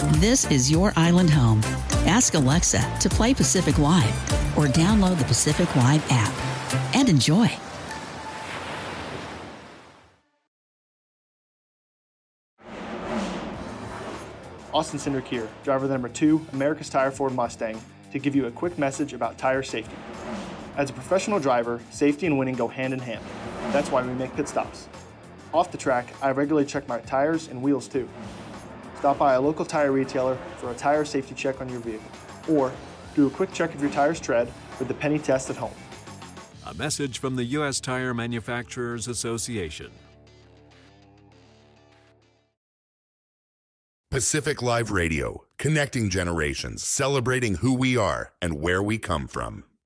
This is your island home. Ask Alexa to play Pacific Live or download the Pacific Live app and enjoy. Austin Cindric here, driver of the number 2 America's Tire Ford Mustang, to give you a quick message about tire safety. As a professional driver, safety and winning go hand in hand. That's why we make pit stops. Off the track, I regularly check my tires and wheels too. Stop by a local tire retailer for a tire safety check on your vehicle, or do a quick check of your tire's tread with the Penny Test at home. A message from the U.S. Tire Manufacturers Association. Pacific Live Radio, connecting generations, celebrating who we are and where we come from.